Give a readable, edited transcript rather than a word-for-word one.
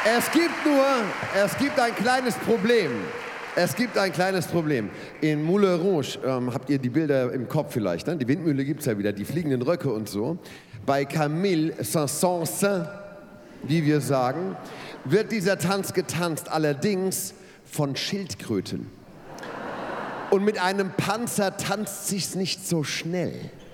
Es gibt ein kleines Problem. Es gibt ein kleines Problem. In Moulin Rouge habt ihr die Bilder im Kopf vielleicht, ne? Die Windmühle gibt's ja wieder, die fliegenden Röcke und so. Bei Camille Saint-Saëns, wie wir sagen, wird dieser Tanz getanzt, allerdings von Schildkröten. Und mit einem Panzer tanzt sich's nicht so schnell.